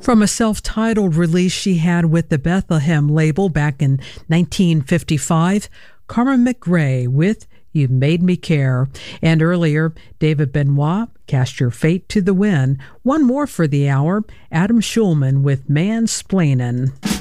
From a self-titled release she had with the Bethlehem label back in 1955, Carmen McRae with You Made Me Care. And earlier, David Benoit, Cast Your Fate to the Wind. One more for the hour, Adam Schulman with Mansplainin'.